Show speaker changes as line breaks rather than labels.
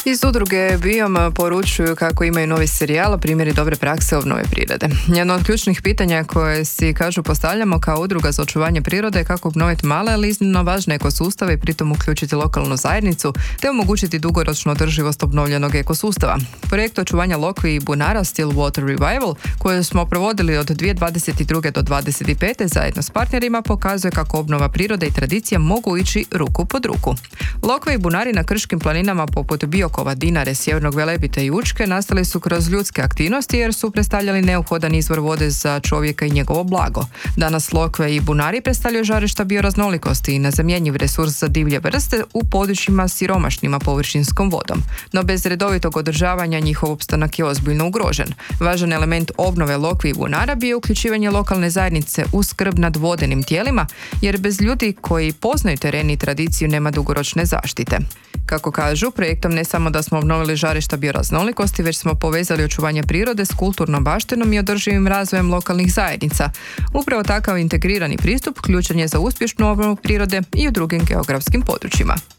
Iz udruge Biom poručuju kako imaju novi serijal, primjeri dobre prakse obnove prirode. Jedno od ključnih pitanja koje si, kažu, postavljamo kao udruga za očuvanje prirode je kako obnoviti male, ali iznimno važne ekosustave i pritom uključiti lokalnu zajednicu te omogućiti dugoročnu održivost obnovljenog ekosustava. Projekt očuvanja lokvi i bunara Still Water Revival, koju smo provodili od 2022. do 2025. zajedno s partnerima, pokazuje kako obnova prirode i tradicija mogu ići ruku pod ruku. Lokve i bunari na krškim planinama poput Biokova, Dinare, Sjevernog Velebita i Učke nastali su kroz ljudske aktivnosti jer su predstavljali neophodan izvor vode za čovjeka i njegovo blago. Danas lokve i bunari predstavljaju žarišta bioraznolikosti i nezamjenjiv resurs za divlje vrste u područjima siromašnima površinskom vodom. No bez redovitog održavanja njihov opstanak je ozbiljno ugrožen. Važan element obnove lokvi i bunara bio uključivanje lokalne zajednice u skrb nad vodenim tijelima, jer bez ljudi koji poznaju teren i tradiciju nema dugoročne zaštite. Kako kažu, projektom ne samo da smo obnovili žarišta bioraznolikosti, već smo povezali očuvanje prirode s kulturnom baštinom i održivim razvojem lokalnih zajednica. Upravo takav integrirani pristup ključan je za uspješnu obnovu prirode i u drugim geografskim područjima.